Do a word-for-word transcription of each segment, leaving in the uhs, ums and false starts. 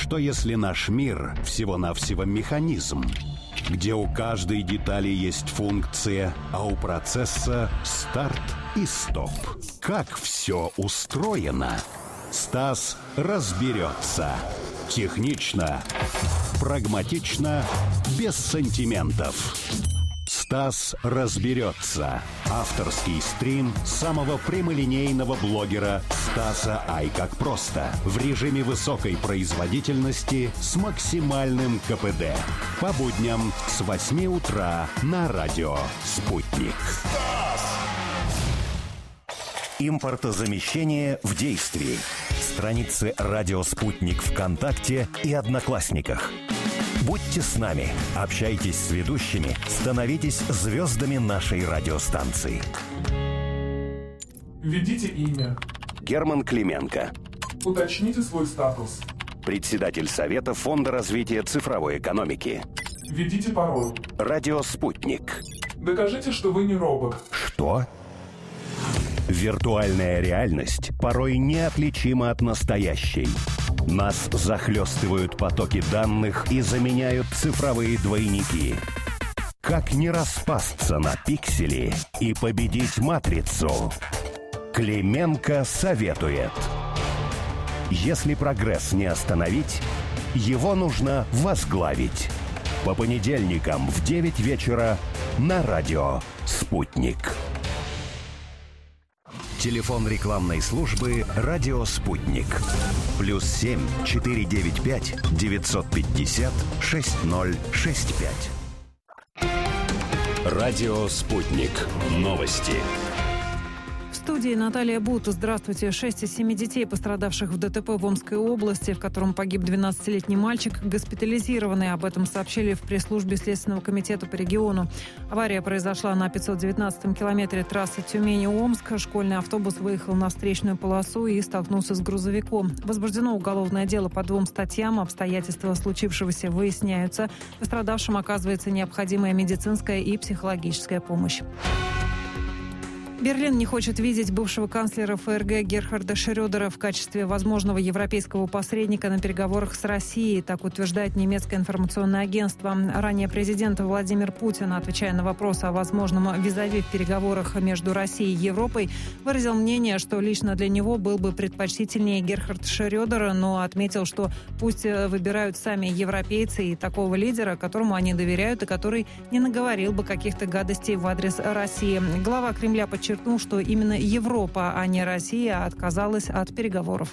Что если наш мир всего-навсего механизм, где у каждой детали есть функция, а у процесса старт и стоп? Как все устроено? Стас разберется. Технично, прагматично, без сантиментов. Стас разберется. Авторский стрим самого прямолинейного блогера Стаса Ай как просто. В режиме высокой производительности с максимальным ка пэ дэ. По будням с восьми утра на радио «Спутник». Импортозамещение в действии. Страницы «Радио Спутник» ВКонтакте и Одноклассниках. Будьте с нами, общайтесь с ведущими, становитесь звездами нашей радиостанции. Введите имя. Герман Клименко. Уточните свой статус. Председатель Совета Фонда развития цифровой экономики. Введите пароль. Радио «Спутник». Докажите, что вы не робот. Что? Виртуальная реальность порой неотличима от настоящей. Нас захлестывают потоки данных и заменяют цифровые двойники. Как не распасться на пиксели и победить матрицу? Клименко советует. Если прогресс не остановить, его нужно возглавить. По понедельникам в девять вечера на радио «Спутник». Телефон рекламной службы «Радио Спутник». Плюс семь четыре девять пять девятьсот пятьдесят шесть ноль шесть пять. Радио «Спутник». Новости. В студии Наталья Бут. Здравствуйте. Шесть из семи детей, пострадавших в дэ тэ пэ в Омской области, в котором погиб двенадцатилетний мальчик, госпитализированы. Об этом сообщили в пресс-службе Следственного комитета по региону. Авария произошла на пятьсот девятнадцатом километре трассы Тюмень-Омск. Школьный автобус выехал на встречную полосу и столкнулся с грузовиком. Возбуждено уголовное дело по двум статьям. Обстоятельства случившегося выясняются. Пострадавшим оказывается необходимая медицинская и психологическая помощь. Берлин не хочет видеть бывшего канцлера эф эр гэ Герхарда Шрёдера в качестве возможного европейского посредника на переговорах с Россией, так утверждает немецкое информационное агентство. Ранее президент Владимир Путин, отвечая на вопросы о возможном визави в переговорах между Россией и Европой, выразил мнение, что лично для него был бы предпочтительнее Герхард Шрёдер, но отметил, что пусть выбирают сами европейцы и такого лидера, которому они доверяют и который не наговорил бы каких-то гадостей в адрес России. Глава Кремля подчеркнул, что именно Европа, а не Россия, отказалась от переговоров.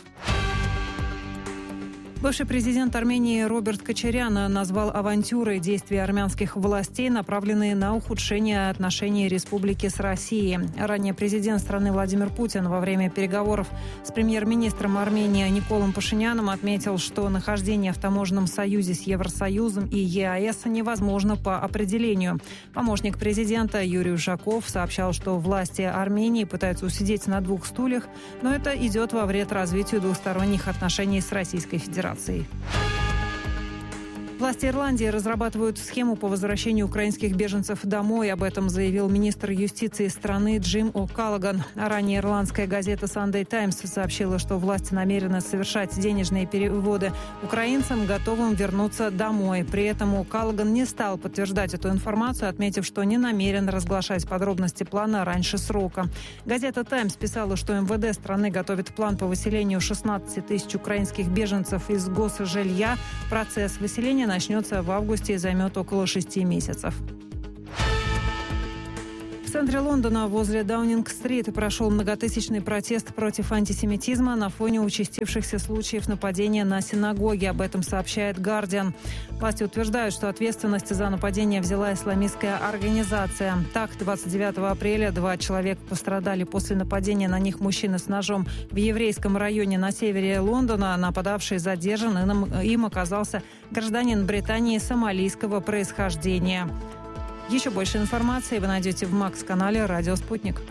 Бывший президент Армении Роберт Кочарян назвал авантюрой действия армянских властей, направленные на ухудшение отношений республики с Россией. Ранее президент страны Владимир Путин во время переговоров с премьер-министром Армении Николом Пашиняном отметил, что нахождение в таможенном союзе с Евросоюзом и е а эс невозможно по определению. Помощник президента Юрий Ушаков сообщал, что власти Армении пытаются усидеть на двух стульях, но это идет во вред развитию двусторонних отношений с Российской Федерацией. Власти Ирландии разрабатывают схему по возвращению украинских беженцев домой. Об этом заявил министр юстиции страны Джим О'Каллаган. Ранее ирландская газета Sunday Times сообщила, что власти намерены совершать денежные переводы украинцам, готовым вернуться домой. При этом О'Каллаган не стал подтверждать эту информацию, отметив, что не намерен разглашать подробности плана раньше срока. Газета Times писала, что эм вэ дэ страны готовит план по выселению шестнадцати тысяч украинских беженцев из госжилья. Процесс выселения начнется в августе и займет около шести месяцев. В центре Лондона возле Даунинг-стрит прошел многотысячный протест против антисемитизма на фоне участившихся случаев нападения на синагоги. Об этом сообщает «Гардиан». Власти утверждают, что ответственность за нападение взяла исламистская организация. Так, двадцать девятого апреля два человека пострадали после нападения на них мужчины с ножом в еврейском районе на севере Лондона. Нападавший задержан, и им оказался гражданин Британии сомалийского происхождения. Еще больше информации вы найдете в Макс-канале «Радио Спутник».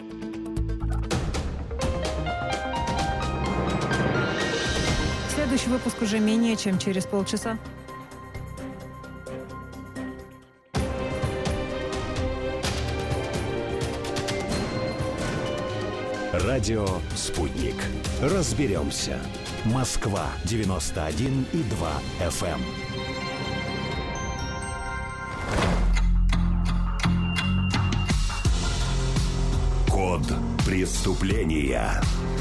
Следующий выпуск уже менее чем через полчаса. Радио «Спутник». Разберемся. Москва девяносто один и два эф эм. Код преступления.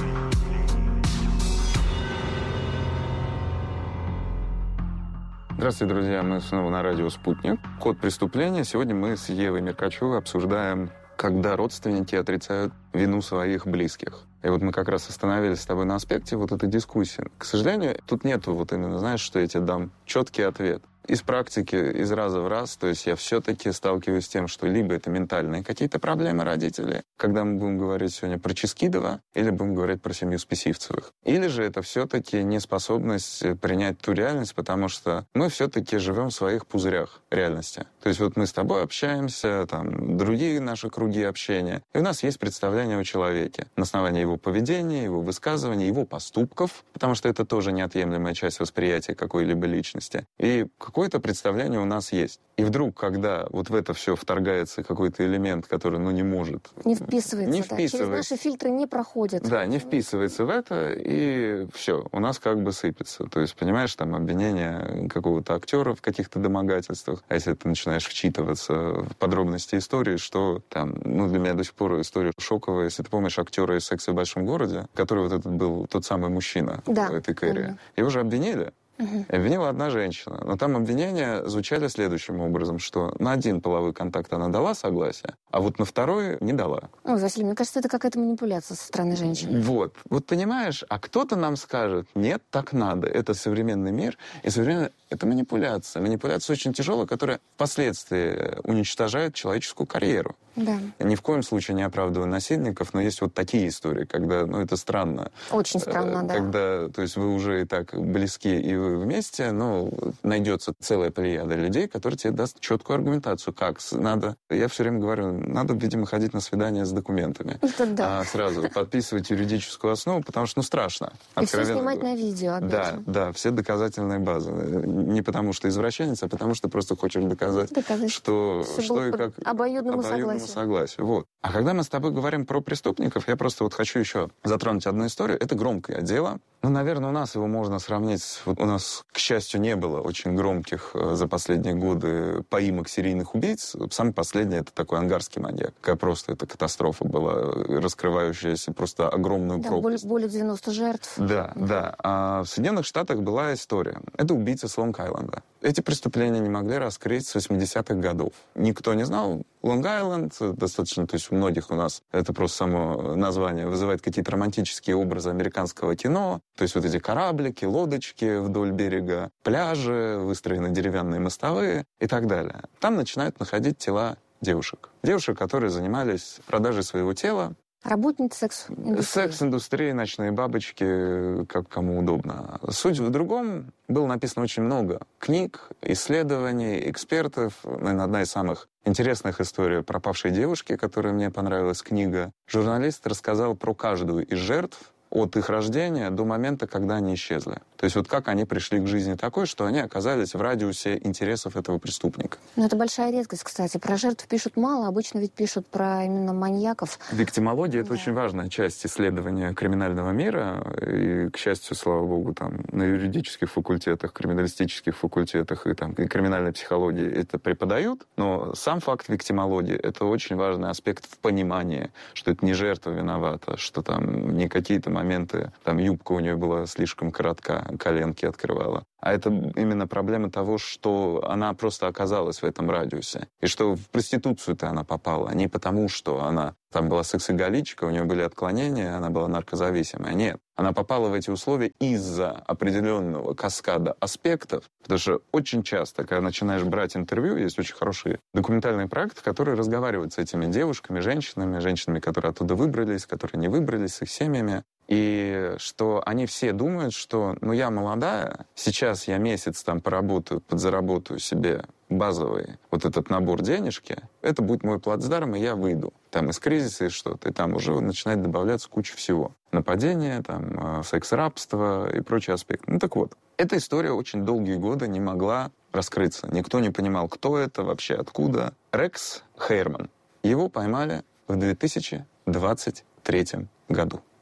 Здравствуйте, друзья. Мы снова на радио «Спутник». Код преступления. Сегодня мы с Евой Меркачевой обсуждаем, когда родственники отрицают вину своих близких. И вот мы как раз остановились с тобой на аспекте вот этой дискуссии. К сожалению, тут нету вот именно, знаешь, что я тебе дам четкий ответ. Из практики, из раза в раз, то есть я все-таки сталкиваюсь с тем, что либо это ментальные какие-то проблемы родителей, когда мы будем говорить сегодня про Ческидова, или будем говорить про семью Списивцевых. Или же это все-таки неспособность принять ту реальность, потому что мы все-таки живем в своих пузырях реальности. То есть вот мы с тобой общаемся, там, другие наши круги общения, и у нас есть представление о человеке на основании его поведения, его высказываний, его поступков, потому что это тоже неотъемлемая часть восприятия какой-либо личности. И какое-то представление у нас есть. И вдруг, когда вот в это все вторгается какой-то элемент, который, ну, не может... Не вписывается, не да. вписывается. Через наши фильтры не проходит. Да, не вписывается в это, и все, у нас как бы сыпется. То есть, понимаешь, там обвинение какого-то актера в каких-то домогательствах, а если ты начинаешь вчитываться в подробности истории, что там, ну, для меня до сих пор история шоковая. Если ты помнишь актера из «Секса в большом городе», который вот этот был тот самый мужчина, да. этой Кэрри, угу. Его же обвинили. Uh-huh. Обвинила одна женщина. Но там обвинения звучали следующим образом, что на один половой контакт она дала согласие, а вот на второй не дала. Ой, Василий, мне кажется, это какая-то манипуляция со стороны женщины. Вот. Вот понимаешь, а кто-то нам скажет, нет, так надо. Это современный мир, и современный... это манипуляция. Манипуляция очень тяжелая, которая впоследствии уничтожает человеческую карьеру. Да. Ни в коем случае не оправдываю насильников, но есть вот такие истории, когда, ну, это странно. Очень странно, да. Когда, то есть вы уже и так близки, и вы вместе, ну, найдется целая плеяда людей, которые тебе даст четкую аргументацию, как надо. Я все время говорю, надо, видимо, ходить на свидание с документами. Это да. А сразу подписывать юридическую основу, потому что, ну, страшно. И все снимать на видео. Да, да, все доказательные базы. Не потому что извращенец, а потому что просто хочешь доказать, доказать что, что и как... Обоюдному, обоюдному согласию. согласию. Вот. А когда мы с тобой говорим про преступников, я просто вот хочу еще затронуть одну историю. Это громкое дело. Ну, наверное, у нас его можно сравнить... Вот у нас, к счастью, не было очень громких э, за последние годы поимок серийных убийц. Самый последний — это такой ангарский маньяк. Какая просто это катастрофа была, раскрывающаяся просто огромную да, пропасть. Более девяноста жертв. Да, mm-hmm. да. А в Соединенных Штатах была история. Это убийца с Лонг-Айленда. Эти преступления не могли раскрыть с восьмидесятых годов. Никто не знал. Лонг-Айленд достаточно, то есть у многих у нас это просто само название вызывает какие-то романтические образы американского кино. То есть вот эти кораблики, лодочки вдоль берега, пляжи, выстроены деревянные мостовые и так далее. Там начинают находить тела девушек. Девушек, которые занимались продажей своего тела. Работницы секс-индустрии. Секс-индустрии, ночные бабочки, как кому удобно. Суть в другом. Было написано очень много книг, исследований, экспертов. Наверное, одна из самых интересных историй пропавшей девушки, которая мне понравилась книга. Журналист рассказал про каждую из жертв от их рождения до момента, когда они исчезли. То есть вот как они пришли к жизни такой, что они оказались в радиусе интересов этого преступника. Ну, это большая редкость, кстати. Про жертв пишут мало, обычно ведь пишут про именно маньяков. Виктимология — это да. очень важная часть исследования криминального мира. И, к счастью, слава богу, там на юридических факультетах, криминалистических факультетах и, там, и криминальной психологии это преподают. Но сам факт виктимологии — это очень важный аспект в понимании, что это не жертва виновата, что там не какие-то моменты, там юбка у нее была слишком коротка, коленки открывала. А это именно проблема того, что она просто оказалась в этом радиусе. И что в проституцию-то она попала. Не потому, что она там была сексоголичка, у нее были отклонения, она была наркозависимая. Нет. Она попала в эти условия из-за определенного каскада аспектов. Потому что очень часто, когда начинаешь брать интервью, есть очень хорошие документальные проекты, которые разговаривают с этими девушками, женщинами, женщинами, которые оттуда выбрались, которые не выбрались, с их семьями. И что они все думают, что ну я молодая, сейчас я месяц там поработаю, подзаработаю себе базовый вот этот набор денежки, это будет мой плацдарм, и я выйду там из кризиса и что-то. И там уже начинает добавляться куча всего. Нападения, там, секс-рабство и прочие аспекты. Ну так вот, эта история очень долгие годы не могла раскрыться. Никто не понимал, кто это, вообще откуда. Рекс Хейерман. Его поймали в две тысячи двадцать третьем году.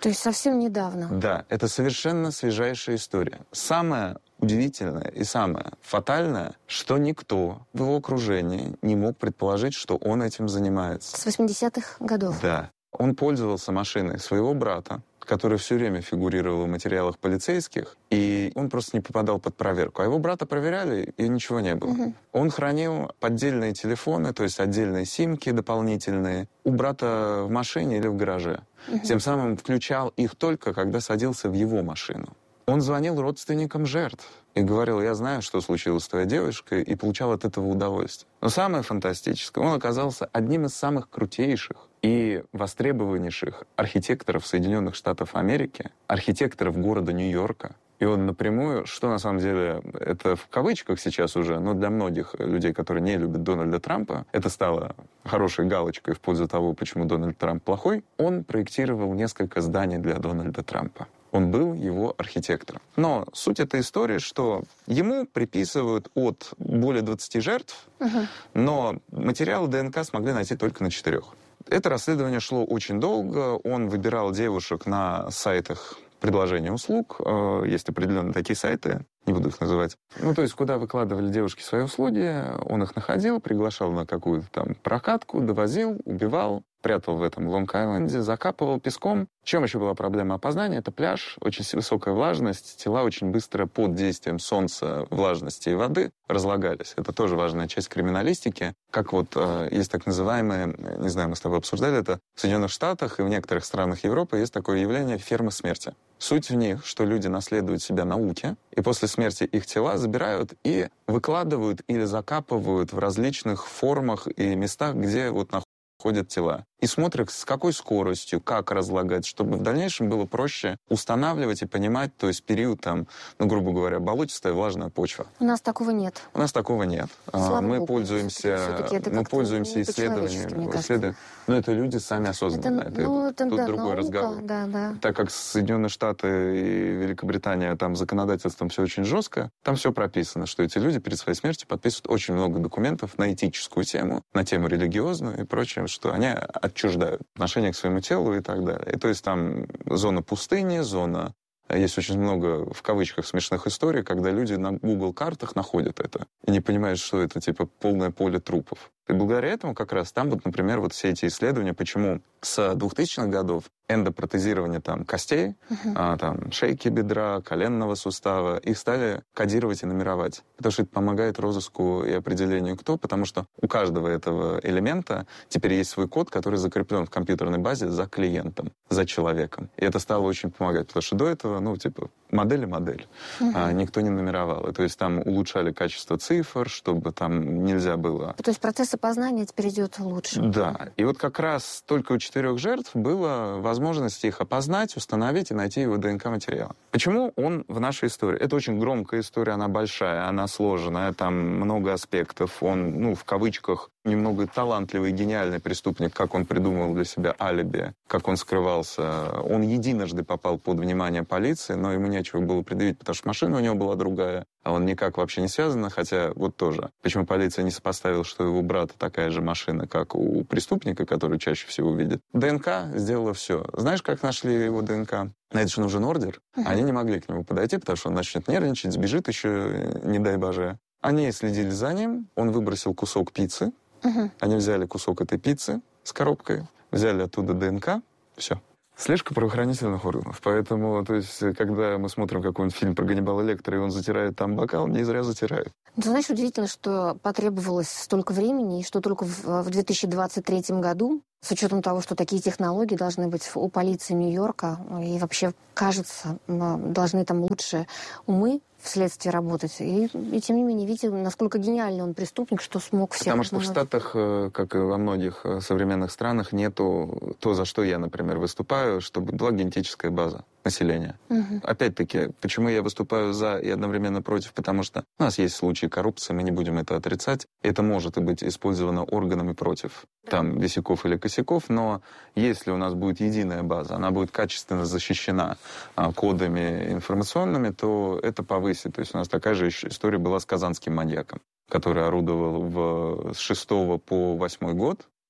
То есть совсем недавно? Да, это совершенно свежайшая история. Самое удивительное и самое фатальное, что никто в его окружении не мог предположить, что он этим занимается. С восьмидесятых годов? Да. Он пользовался машиной своего брата, который все время фигурировал в материалах полицейских, и он просто не попадал под проверку. А его брата проверяли, и ничего не было. Угу. Он хранил поддельные телефоны, то есть отдельные симки дополнительные, у брата в машине или в гараже. Угу. Тем самым включал их только, когда садился в его машину. Он звонил родственникам жертв и говорил: я знаю, что случилось с твоей девушкой, и получал от этого удовольствие. Но самое фантастическое, он оказался одним из самых крутейших и востребованнейших архитекторов Соединенных Штатов Америки, архитекторов города Нью-Йорка. И он напрямую, что на самом деле, это в кавычках сейчас уже, но для многих людей, которые не любят Дональда Трампа, это стало хорошей галочкой в пользу того, почему Дональд Трамп плохой. Он проектировал несколько зданий для Дональда Трампа. Он был его архитектором. Но суть этой истории, что ему приписывают от более двадцати жертв, uh-huh. но материалы ДНК смогли найти только на четырех. Это расследование шло очень долго. Он выбирал девушек на сайтах предложения услуг. Есть определенные такие сайты, не буду их называть. Ну, то есть, куда выкладывали девушки свои услуги, он их находил, приглашал на какую-то там прокатку, довозил, убивал, прятал в этом Лонг-Айленде, закапывал песком. В чем еще была проблема опознания? Это пляж, очень высокая влажность, тела очень быстро под действием солнца, влажности и воды разлагались. Это тоже важная часть криминалистики. Как вот э, есть так называемые, не знаю, мы с тобой обсуждали это, в Соединенных Штатах и в некоторых странах Европы есть такое явление фермы смерти. Суть в них, что люди наследуют себя науке, и после смерти их тела забирают и выкладывают или закапывают в различных формах и местах, где вот находят тела. И смотрят, с какой скоростью, как разлагать, чтобы в дальнейшем было проще устанавливать и понимать, то есть период там, ну, грубо говоря, болотистая влажная почва. У нас такого нет. У нас такого нет. Слава мы Богу, пользуемся, мы пользуемся исследованиями. Исследов... Но это люди сами осознанно. Это, это, ну, это тут да, другой наука, разговор. Да, да. Так как Соединенные Штаты и Великобритания, там законодательством все очень жестко, там все прописано, что эти люди перед своей смертью подписывают очень много документов на этическую тему, на тему религиозную и прочее, что они отчуждают отношение к своему телу и так далее. И то есть там зона пустыни, зона... Есть очень много, в кавычках, смешных историй, когда люди на Google картах находят это и не понимают, что это, типа, полное поле трупов. И благодаря этому как раз там, вот, например, вот все эти исследования, почему с двухтысячных годов эндопротезирование там костей, uh-huh. а, там шейки бедра, коленного сустава, их стали кодировать и номеровать. Потому что это помогает розыску и определению кто, потому что у каждого этого элемента теперь есть свой код, который закреплен в компьютерной базе за клиентом, за человеком. И это стало очень помогать, потому что до этого, ну, типа, модель и модель. Uh-huh. А, никто не номеровал. И, то есть там улучшали качество цифр, чтобы там нельзя было... То есть процесс опознания теперь идет лучше. Да. И вот как раз только у четырех жертв была возможность их опознать, установить и найти его ДНК-материал. Почему он в нашей истории? Это очень громкая история, она большая, она сложная, там много аспектов. Он, ну, в кавычках, немного талантливый, гениальный преступник, как он придумал для себя алиби, как он скрывался. Он единожды попал под внимание полиции, но ему нечего было предъявить, потому что машина у него была другая, а он никак вообще не связан, хотя вот тоже. Почему полиция не сопоставила, что его брата такая же машина, как у преступника, который чаще всего видит. ДНК сделала все. Знаешь, как нашли его ДНК? На это же нужен ордер. Uh-huh. Они не могли к нему подойти, потому что он начнет нервничать, сбежит еще, не дай боже. Они следили за ним, он выбросил кусок пиццы. Uh-huh. Они взяли кусок этой пиццы с коробкой, взяли оттуда ДНК, все. Слежка правоохранительных органов. Поэтому, то есть, когда мы смотрим какой-нибудь фильм про Ганнибала Лектора, и он затирает там бокал, не зря затирает. Ты знаешь, удивительно, что потребовалось столько времени, и что только в две тысячи двадцать третьем году, с учетом того, что такие технологии должны быть у полиции Нью-Йорка, и вообще, кажется, должны там лучшие умы в следствии работать. И, и тем не менее, видите, насколько гениальный он преступник, что смог всех Потому узнавать. что в Штатах, как и во многих современных странах, нету то, за что я, например, выступаю, чтобы была генетическая база населения. Угу. Опять-таки, почему я выступаю за и одновременно против? Потому что у нас есть случаи коррупции, мы не будем это отрицать. Это может и быть использовано органами против, там, висяков или косяков, но если у нас будет единая база, она будет качественно защищена а, кодами информационными, то это повысит. То есть у нас такая же история была с казанским маньяком, который орудовал в, с шестого по восьмой год.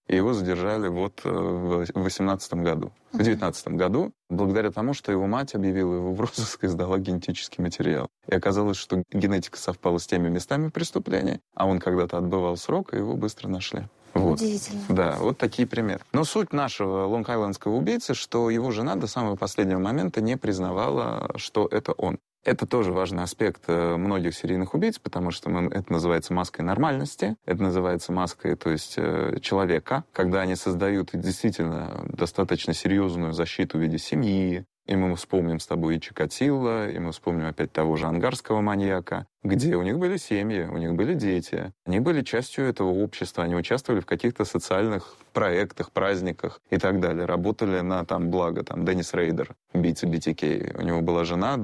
И его задержали вот в восемнадцатом году. В девятнадцатом году, благодаря тому, что его мать объявила его в розыск и сдала генетический материал. И оказалось, что генетика совпала с теми местами преступления, а он когда-то отбывал срок, и его быстро нашли. Вот. Удивительно. Да, вот такие примеры. Но суть нашего лонг-айлендского убийцы, что его жена до самого последнего момента не признавала, что это он. Это тоже важный аспект многих серийных убийц, потому что мы, это называется маской нормальности, это называется маской, то есть человека, когда они создают действительно достаточно серьезную защиту в виде семьи. И мы вспомним с тобой и Чикатило, и мы вспомним опять того же ангарского маньяка, где у них были семьи, у них были дети. Они были частью этого общества, они участвовали в каких-то социальных проектах, праздниках и так далее. Работали на там благо, там, Деннис Рейдер, убийца би ти кей. У него была жена,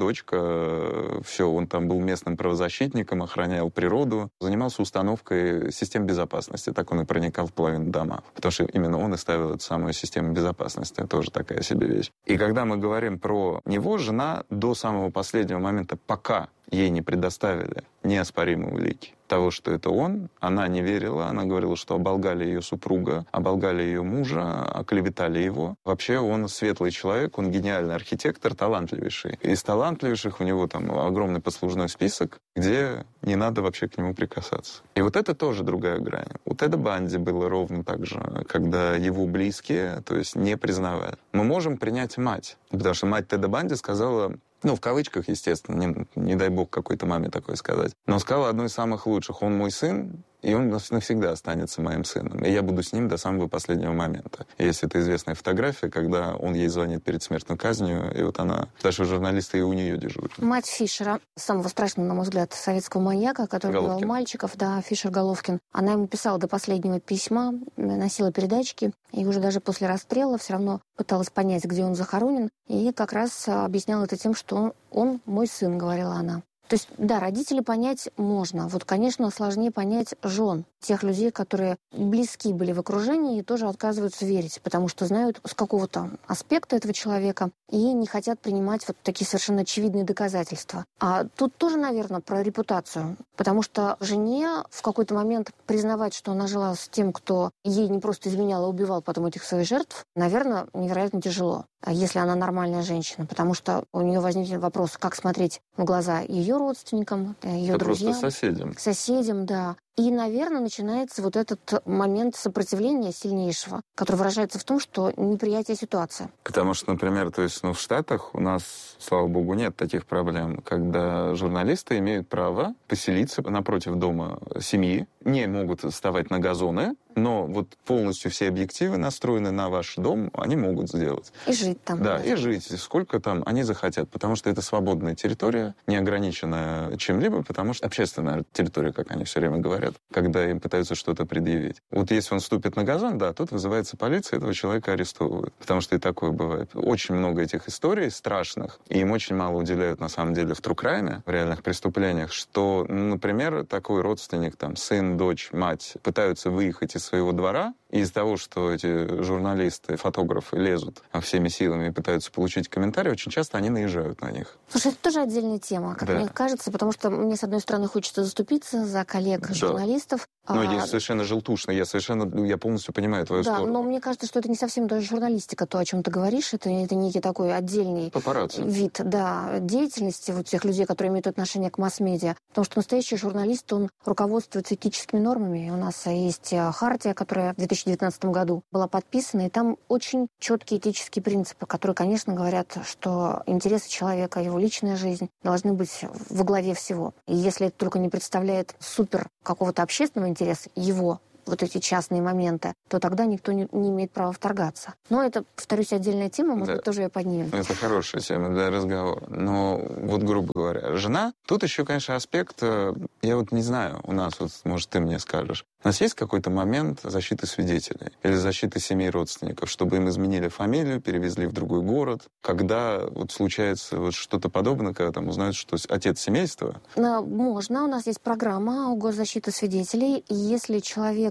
дочка, все, он там был местным правозащитником, охранял природу, занимался установкой систем безопасности. Так он и проникал в половину дома. Потому что именно он и ставил эту самую систему безопасности. Тоже такая себе вещь. И когда мы говорим про него, жена до самого последнего момента, пока ей не предоставили неоспоримые улики того, что это он, она не верила, она говорила, что оболгали ее супруга, оболгали ее мужа, оклеветали его. Вообще он светлый человек, он гениальный архитектор, талантливейший. Из талантливейших у него там огромный послужной список, где не надо вообще к нему прикасаться. И вот это тоже другая грань. У Теда Банди было ровно так же, когда его близкие, то есть не признавали. Мы можем принять мать, потому что мать Теда Банди сказала, ну, в кавычках, естественно, не, не дай бог какой-то маме такое сказать. Но сказала одну из самых лучших. Он мой сын, и он навсегда останется моим сыном. И я буду с ним до самого последнего момента. И есть эта известная фотография, когда он ей звонит перед смертной казнью, и вот она, даже журналисты и у нее дежурят. Мать Фишера, самого страшного, на мой взгляд, советского маньяка, который убивал мальчиков, да, Фишер Головкин, она ему писала до последнего письма, носила передачки, и уже даже после расстрела все равно пыталась понять, где он захоронен, и как раз объясняла это тем, что он, он мой сын, говорила она. То есть, да, родителей понять можно. Вот, конечно, сложнее понять жен, тех людей, которые близки были в окружении и тоже отказываются верить, потому что знают с какого-то аспекта этого человека и не хотят принимать вот такие совершенно очевидные доказательства. А тут тоже, наверное, про репутацию, потому что жене в какой-то момент признавать, что она жила с тем, кто ей не просто изменял, а убивал потом этих своих жертв, наверное, невероятно тяжело, если она нормальная женщина, потому что у нее возникнет вопрос, как смотреть в глаза ее родственникам, ее да друзьям. Просто соседям. Соседям, да. И, наверное, начинается вот этот момент сопротивления сильнейшего, который выражается в том, что неприятие ситуации. Потому что, например, то есть, ну, в Штатах у нас, слава богу, нет таких проблем, когда журналисты имеют право поселиться напротив дома семьи, не могут вставать на газоны, но вот полностью все объективы настроены на ваш дом, они могут сделать. И жить там. Да, и жить, сколько там они захотят, потому что это свободная территория, не ограниченная чем-либо, потому что общественная территория, как они все время говорят, когда им пытаются что-то предъявить. Вот если он вступит на газон, да, тут вызывается полиция, этого человека арестовывают, потому что и такое бывает. Очень много этих историй страшных, и им очень мало уделяют, на самом деле, в true crime, в реальных преступлениях, что, например, такой родственник, там, сын, дочь, мать, пытаются выехать из своего двора, и из-за того, что эти журналисты, фотографы лезут всеми силами и пытаются получить комментарии, очень часто они наезжают на них. Слушай, это тоже отдельная тема, как да. мне кажется, потому что мне, с одной стороны, хочется заступиться за коллег, да. журналистов. Ну, а... я совершенно желтушно, я совершенно, я полностью понимаю твою да, сторону. но мне кажется, что это не совсем даже журналистика, то, о чем ты говоришь, это, это некий такой отдельный Папарацци. вид да, деятельности вот тех людей, которые имеют отношение к масс-медиа. Потому что настоящий журналист, он руководствуется этическими нормами. У нас есть хартия, которая в две тысячи девятнадцатом году была подписана, и там очень четкие этические принципы, которые, конечно, говорят, что интересы человека, его личная жизнь должны быть во главе всего. И если это только не представляет супер какого-то общественного интереса, его вот эти частные моменты, то тогда никто не, не имеет права вторгаться. Но это, повторюсь, отдельная тема, может да. быть, тоже ее поднимем. Это хорошая тема для разговора. Но вот, грубо говоря, жена, тут еще, конечно, аспект, я вот не знаю, у нас, вот, может, ты мне скажешь, у нас есть какой-то момент защиты свидетелей или защиты семей родственников, чтобы им изменили фамилию, перевезли в другой город, когда вот случается вот что-то подобное, когда там узнают, что отец семейства? Можно. У нас есть программа госзащиты свидетелей, и если человек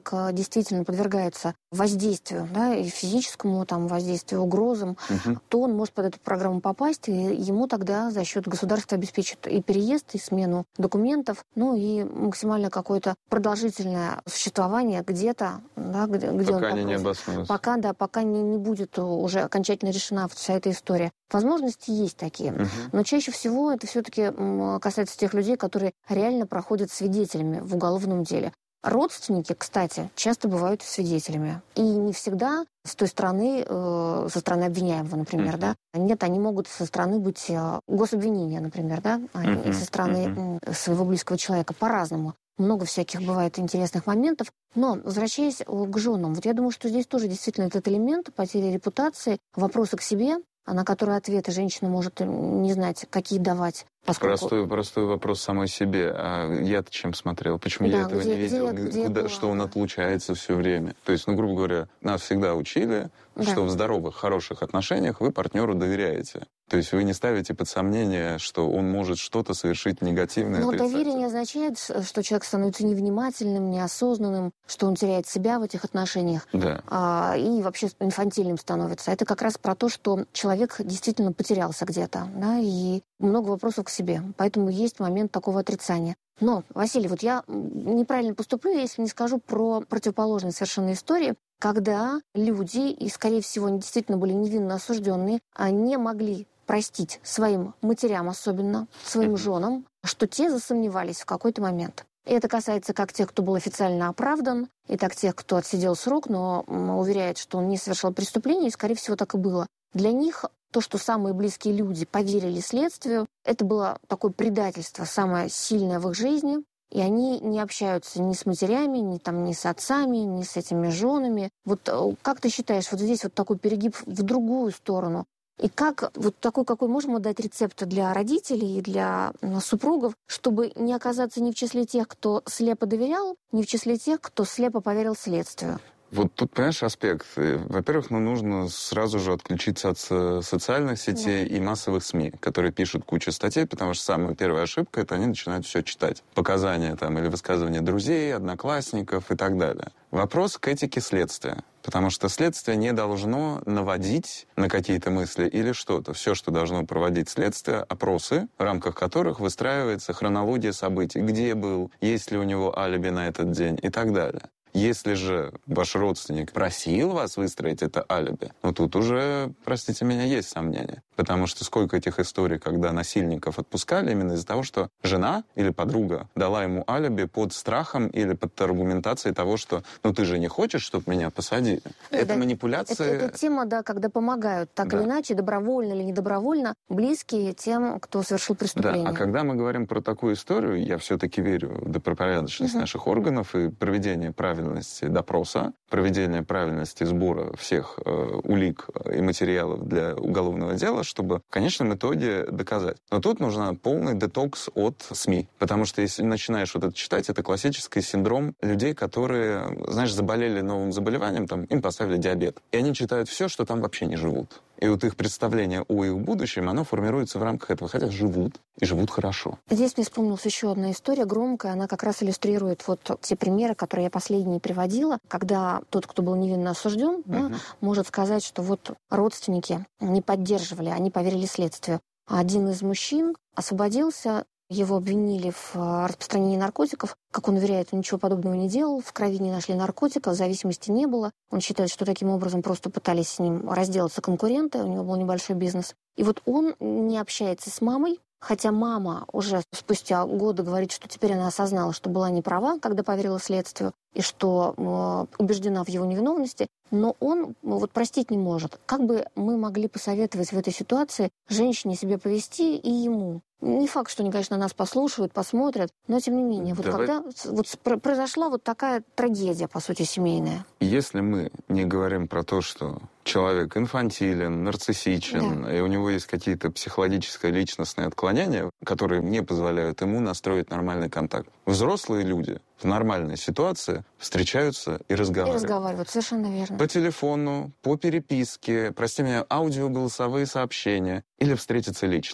человек действительно подвергается воздействию, да, и физическому там, воздействию, угрозам, угу. то он может под эту программу попасть, и ему тогда за счет государства обеспечат и переезд, и смену документов, ну и максимально какое-то продолжительное существование где-то, да, где, где пока он не обоснуется. Пока, да, пока не, не будет уже окончательно решена вся эта история. Возможности есть такие. Угу. Но чаще всего это все-таки касается тех людей, которые реально проходят свидетелями в уголовном деле. Родственники, кстати, часто бывают свидетелями. И не всегда с той стороны, э, со стороны обвиняемого, например, uh-huh. да. Нет, они могут со стороны быть э, гособвинения, например, да, а uh-huh. не со стороны uh-huh. своего близкого человека. По-разному. Много всяких бывает интересных моментов. Но, возвращаясь к женам, вот я думаю, что здесь тоже действительно этот элемент потери репутации, вопросы к себе, на которые ответы женщина может не знать, какие давать. Поскольку... Простой, простой вопрос самой себе. А я-то чем смотрел? Почему да, я этого где, не видел? Где, где Куда, что он отлучается все время? То есть, ну, грубо говоря, нас всегда учили, да. что в здоровых, хороших отношениях вы партнеру доверяете. То есть вы не ставите под сомнение, что он может что-то совершить негативное. Но доверие не означает, что человек становится невнимательным, неосознанным, что он теряет себя в этих отношениях да. а, и вообще инфантильным становится. Это как раз про то, что человек действительно потерялся где-то, да, и много вопросов к себе. Поэтому есть момент такого отрицания. Но, Василий, вот я неправильно поступлю, если не скажу про противоположные совершенно истории, когда люди, и, скорее всего, они действительно были невинно осужденные, не могли простить своим матерям особенно, своим женам, что те засомневались в какой-то момент. И это касается как тех, кто был официально оправдан, и так тех, кто отсидел срок, но уверяет, что он не совершал преступления, и, скорее всего, так и было. Для них то, что самые близкие люди поверили следствию, это было такое предательство, самое сильное в их жизни, и они не общаются ни с матерями, ни, там, ни с отцами, ни с этими женами. Вот как ты считаешь, вот здесь вот такой перегиб в другую сторону? И как вот такой, какой можем дать рецепт для родителей и для супругов, чтобы не оказаться ни в числе тех, кто слепо доверял, ни в числе тех, кто слепо поверил следствию? Вот тут, понимаешь, аспект. Во-первых, ну, нужно сразу же отключиться от социальных сетей да. и массовых СМИ, которые пишут кучу статей, потому что самая первая ошибка — это они начинают все читать. Показания там или высказывания друзей, одноклассников и так далее. Вопрос к этике следствия. Потому что следствие не должно наводить на какие-то мысли или что-то. Все, что должно проводить следствие, опросы, в рамках которых выстраивается хронология событий. Где был, есть ли у него алиби на этот день и так далее. Если же ваш родственник просил вас выстроить это алиби, ну тут уже, простите меня, есть сомнения. Потому что сколько этих историй, когда насильников отпускали именно из-за того, что жена или подруга дала ему алиби под страхом или под аргументацией того, что ну ты же не хочешь, чтобы меня посадили. Да, это манипуляция. Это, это тема, да, когда помогают так да. или иначе, добровольно или недобровольно, близкие тем, кто совершил преступление. Да, а когда мы говорим про такую историю, я все-таки верю в добропорядочность угу. наших органов и проведение правильности допроса, проведение правильности сбора всех э, улик и материалов для уголовного дела, чтобы в конечном итоге доказать. Но тут нужен полный детокс от СМИ. Потому что если начинаешь вот это читать, это классический синдром людей, которые, знаешь, заболели новым заболеванием, там, им поставили диабет. И они читают все, что там вообще не живут. И вот их представление о их будущем, оно формируется в рамках этого, хотя живут, и живут хорошо. Здесь мне вспомнилась еще одна история громкая, она как раз иллюстрирует вот те примеры, которые я последние приводила, когда тот, кто был невинно осужден, uh-huh. да, может сказать, что вот родственники не поддерживали, они поверили следствию. Один из мужчин освободился, его обвинили в распространении наркотиков. Как он уверяет, он ничего подобного не делал, в крови не нашли наркотиков, зависимости не было. Он считает, что таким образом просто пытались с ним разделаться конкуренты, у него был небольшой бизнес. И вот он не общается с мамой, хотя мама уже спустя годы говорит, что теперь она осознала, что была не права, когда поверила следствию, и что э, убеждена в его невиновности, но он ну, вот простить не может. Как бы мы могли посоветовать в этой ситуации женщине себя повести и ему? Не факт, что они, конечно, нас послушают, посмотрят, но тем не менее, вот Давай. когда вот произошла вот такая трагедия, по сути, семейная. Если мы не говорим про то, что человек инфантилен, нарциссичен, да. и у него есть какие-то психологические личностные отклонения, которые не позволяют ему настроить нормальный контакт. Взрослые люди в нормальной ситуации встречаются и разговаривают. И разговаривают, совершенно верно. По телефону, по переписке, прости меня, аудио-голосовые сообщения или встретиться лично.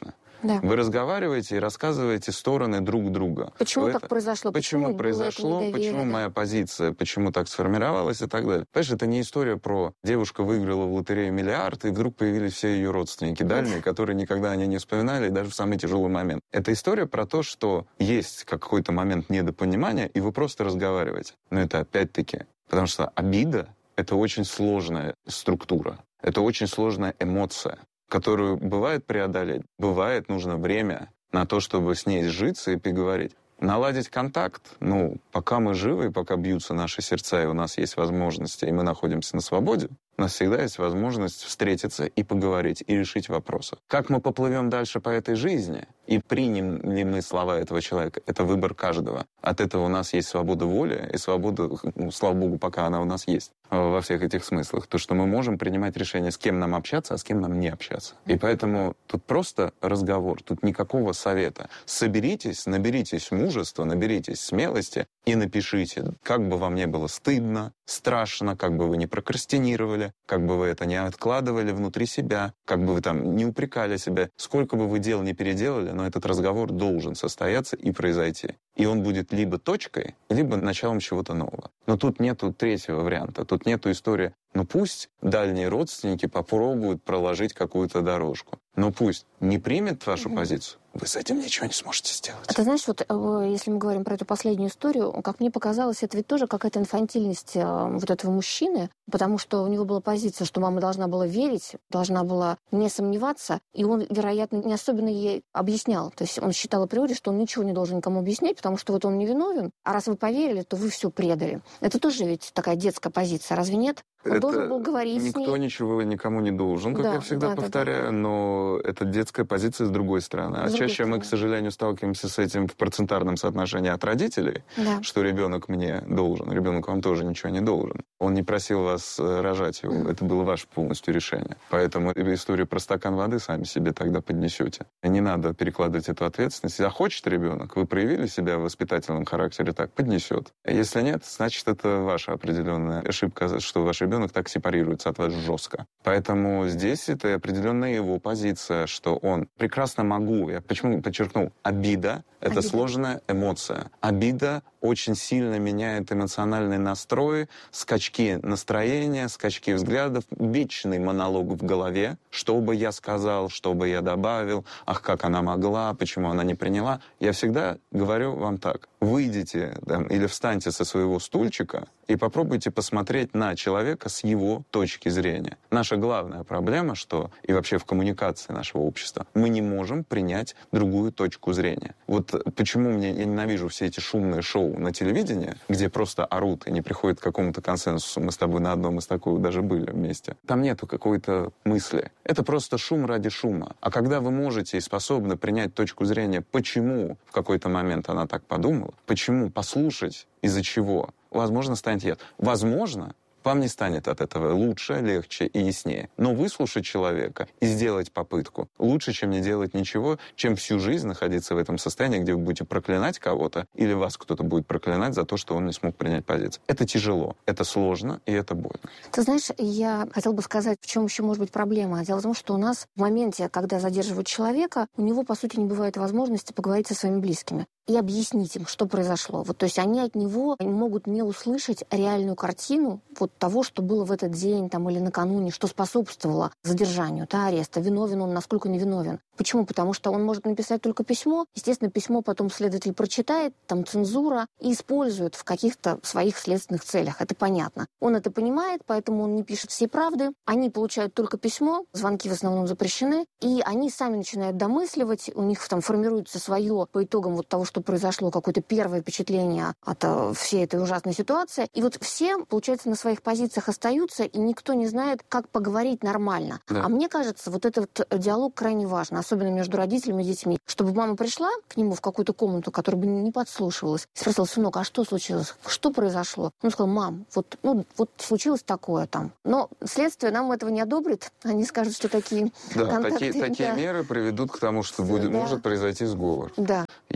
Да. Вы разговариваете и рассказываете стороны друг друга. Почему Вы так это... произошло? Почему, почему произошло, почему да. моя позиция, почему так сформировалась и так далее. Понимаешь, это не история про девушка выиграла в лотерею миллиард, и вдруг появились все ее родственники дальние, которые никогда о ней не вспоминали, даже в самый тяжелый момент. Это история про то, что есть какой-то момент недопонимания, и вы просто разговариваете. Но это опять-таки, потому что обида — это очень сложная структура, это очень сложная эмоция, которую бывает преодолеть, бывает нужно время на то, чтобы с ней сжиться и поговорить. Наладить контакт, ну, пока мы живы, пока бьются наши сердца, и у нас есть возможности, и мы находимся на свободе, у нас всегда есть возможность встретиться и поговорить, и решить вопросы. Как мы поплывем дальше по этой жизни, и примем ли мы слова этого человека, это выбор каждого. От этого у нас есть свобода воли, и свобода, ну, слава богу, пока она у нас есть во всех этих смыслах, то, что мы можем принимать решение, с кем нам общаться, а с кем нам не общаться. И поэтому тут просто разговор, тут никакого совета. Соберитесь, наберитесь мужества, наберитесь смелости и напишите, как бы вам не было стыдно, страшно, как бы вы не прокрастинировали, как бы вы это не откладывали внутри себя, как бы вы там не упрекали себя, сколько бы вы дел не переделали, но этот разговор должен состояться и произойти. И он будет либо точкой, либо началом чего-то нового. Но тут нету третьего варианта, тут нету истории, ну пусть дальние родственники попробуют проложить какую-то дорожку, но пусть не примет вашу mm-hmm. позицию, вы с этим ничего не сможете сделать. А ты знаешь, вот если мы говорим про эту последнюю историю, как мне показалось, это ведь тоже какая-то инфантильность вот этого мужчины, потому что у него была позиция, что мама должна была верить, должна была не сомневаться, и он, вероятно, не особенно ей объяснял. То есть он считал априори, что он ничего не должен никому объяснять, потому что вот он не виновен, а раз вы поверили, то вы все предали. Это тоже ведь такая детская позиция, разве нет? Он это должен был говорить с ней. Никто ничего никому не должен, как да, я всегда да, повторяю, да, да. Но это детская позиция с другой стороны. А чаще стороны. Мы, к сожалению, сталкиваемся с этим в процентарном соотношении от родителей, да. что ребенок мне должен, ребенок вам тоже ничего не должен. Он не просил вас рожать его, mm. это было ваше полностью решение. Поэтому историю про стакан воды сами себе тогда поднесете. Не надо перекладывать эту ответственность. Захочет ребенок, вы проявили себя в воспитательном характере, так, поднесет. Если нет, значит, это ваша определенная ошибка, что ваш ребенок так сепарируется от вас жестко. Поэтому здесь это определенная его позиция, что он прекрасно могу, я почему подчеркнул, обида — это обида. Сложная эмоция. Обида очень сильно меняет эмоциональный настрой, скачки настроения, скачки взглядов, вечный монолог в голове, что бы я сказал, что бы я добавил, ах, как она могла, почему она не приняла. Я всегда говорю вам так, выйдите там, или встаньте со своего стульчика и попробуйте посмотреть на человека с его точки зрения. Наша главная проблема, что и вообще в коммуникации нашего общества, мы не можем принять другую точку зрения. Вот почему мне, я ненавижу все эти шумные шоу на телевидении, где просто орут и не приходят к какому-то консенсусу. Мы с тобой на одном из такого даже были вместе. Там нету какой-то мысли. Это просто шум ради шума. А когда вы можете и способны принять точку зрения, почему в какой-то момент она так подумала, почему послушать, из-за чего, возможно, станет ясно. Возможно, вам не станет от этого лучше, легче и яснее. Но выслушать человека и сделать попытку лучше, чем не делать ничего, чем всю жизнь находиться в этом состоянии, где вы будете проклинать кого-то, или вас кто-то будет проклинать за то, что он не смог принять позицию. Это тяжело, это сложно и это больно. Ты знаешь, я хотела бы сказать, в чем еще может быть проблема. Дело в том, что у нас в моменте, когда задерживают человека, у него, по сути, не бывает возможности поговорить со своими близкими и объяснить им, что произошло. Вот, то есть они от него могут не услышать реальную картину вот того, что было в этот день там, или накануне, что способствовало задержанию, да, ареста. Виновен он, насколько не виновен. Почему? Потому что он может написать только письмо. Естественно, письмо потом следователь прочитает, там цензура, и использует в каких-то своих следственных целях. Это понятно. Он это понимает, поэтому он не пишет всей правды. Они получают только письмо, звонки в основном запрещены, и они сами начинают домысливать, у них там формируется свое по итогам вот того, что произошло, какое-то первое впечатление от uh, всей этой ужасной ситуации. И вот все, получается, на своих позициях остаются, и никто не знает, как поговорить нормально. Да. А мне кажется, вот этот диалог крайне важен, особенно между родителями и детьми. Чтобы мама пришла к нему в какую-то комнату, которая бы не подслушивалась, и спросила: сынок, а что случилось? Что произошло? Он сказал: мам, вот, ну, вот случилось такое там. Но следствие нам этого не одобрит. Они скажут, что такие да, контакты... Такие, такие да. меры приведут к тому, что будет, да. может произойти сговор. Да. Я думаю,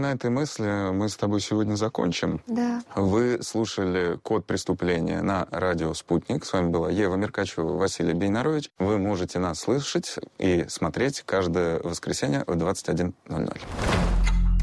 на этой мысли мы с тобой сегодня закончим. Да. Вы слушали «Код преступления» на радио «Спутник». С вами была Ева Меркачева, Василий Бейнарович. Вы можете нас слышать и смотреть каждое воскресенье в двадцать один ноль ноль.